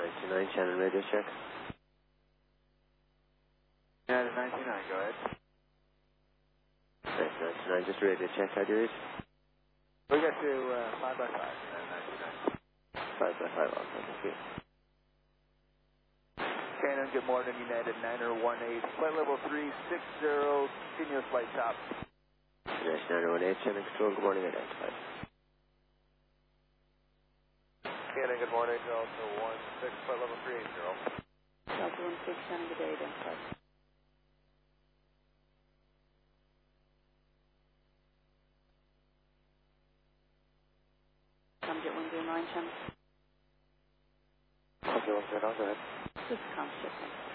929, Shannon radio check. United 929, go ahead. 929, just radio check, how do you read? We got to 5 by 5, United 929. 5 by 5, awesome, thank you. Shannon, good morning, United 9018, flight level 360, continuous flight top. United 918, Shannon control, good morning, identified. Shannon, good morning, Delta 16, flight level 380. Delta 16, Shannon, good day, identified. Comjet 109, Shannon. Comjet 109, go ahead. This is Comjet, thanks.